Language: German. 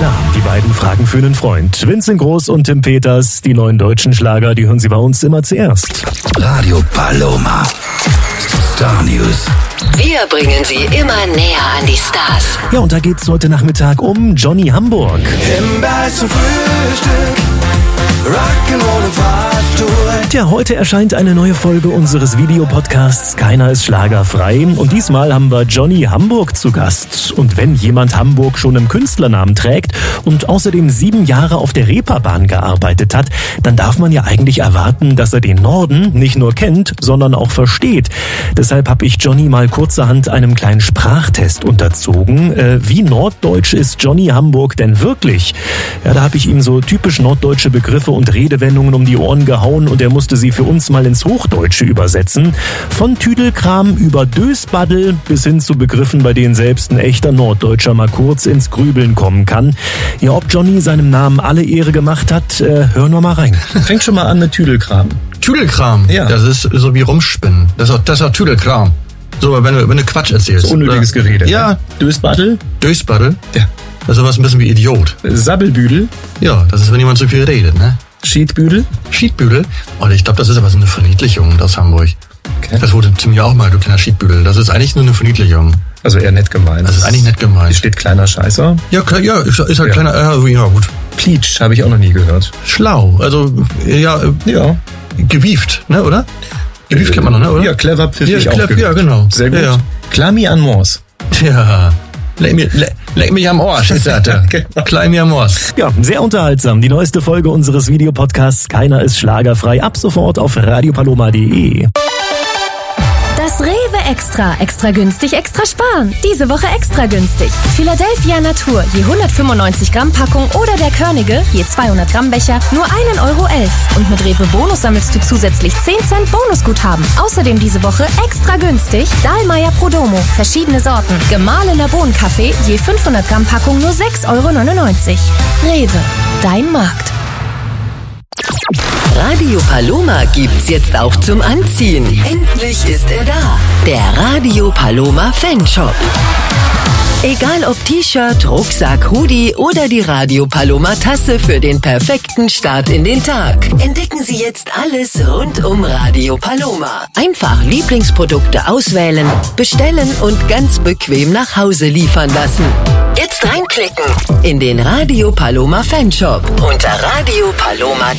klar, die beiden Fragen für einen Freund. Vincent Groß und Tim Peters, die neuen deutschen Schlager, die hören Sie bei uns immer zuerst. Radio Paloma. Star News. Wir bringen Sie immer näher an die Stars. Ja, und da geht's heute Nachmittag um Johnny Hamburg. Himbeer zum Frühstück, Rock'n'Roll und Fahrstuhl. Tja, heute erscheint eine neue Folge unseres Videopodcasts Keiner ist schlagerfrei. Und diesmal haben wir Johnny Hamburg zu Gast. Und wenn jemand Hamburg schon im Künstlernamen trägt und außerdem 7 Jahre auf der Reeperbahn gearbeitet hat, dann darf man ja eigentlich erwarten, dass er den Norden nicht nur kennt, sondern auch versteht. Deshalb habe ich Johnny mal kurzerhand einem kleinen Sprachtest unterzogen. Wie norddeutsch ist Johnny Hamburg denn wirklich? Ja, da habe ich ihm so typisch norddeutsche Begriffe und Redewendungen um die Ohren gehauen und er musste sie für uns mal ins Hochdeutsche übersetzen. Von Tüdelkram über Dösbaddel bis hin zu Begriffen, bei denen selbst ein echter Norddeutscher mal kurz ins Grübeln kommen kann. Ja, ob Johnny seinem Namen alle Ehre gemacht hat, hören wir mal rein. Fängt schon mal an mit Tüdelkram. Tüdelkram? Ja. Das ist so wie Rumspinnen. Das ist auch Tüdelkram. So, wenn du Quatsch erzählst. So unnötiges Gerede. Ja. Ne? Dösbaddel? Dösbaddel? Ja. Das ist sowas ein bisschen wie Idiot. Sabbelbüdel? Ja, das ist, wenn jemand zu viel redet, ne? Schiedbüdel? Schiedbüdel? Oh, ich glaube, das ist aber so eine Verniedlichung aus Hamburg. Okay. Das wurde zu mir auch mal, du kleiner Schiedbüdel. Das ist eigentlich nur eine Verniedlichung. Also eher nett gemeint. Das ist eigentlich nett gemeint. Hier steht kleiner Scheißer. Ja, ist halt Ja. kleiner, ja gut. Pleatsch habe ich auch noch nie gehört. Schlau, also, ja, gewieft, ne, oder? Gewieft kennt man noch, ne, oder? Ja, clever, pfiffig auch gehört. Ja, genau. Sehr gut. Ja. Klami an Mors. Ja. Leck mich am Arsch, ist das. Genau. Klein mir am Arsch. Ja, sehr unterhaltsam. Die neueste Folge unseres Videopodcasts Keiner ist schlagerfrei. Ab sofort auf radiopaloma.de. Das Rewe Extra. Extra günstig, extra sparen. Diese Woche extra günstig. Philadelphia Natur, je 195 Gramm Packung oder der Körnige, je 200 Gramm Becher, nur 1,11 € Und mit Rewe Bonus sammelst du zusätzlich 10 Cent Bonusguthaben. Außerdem diese Woche extra günstig Dahlmeier Prodomo, verschiedene Sorten. Gemahlener Bohnenkaffee, je 500 Gramm Packung nur 6,99 €. Rewe, dein Markt. Radio Paloma gibt's jetzt auch zum Anziehen. Endlich ist er da. Der Radio Paloma Fanshop. Egal ob T-Shirt, Rucksack, Hoodie oder die Radio Paloma Tasse für den perfekten Start in den Tag. Entdecken Sie jetzt alles rund um Radio Paloma. Einfach Lieblingsprodukte auswählen, bestellen und ganz bequem nach Hause liefern lassen. Jetzt reinklicken in den Radio Paloma Fanshop unter radiopaloma.de.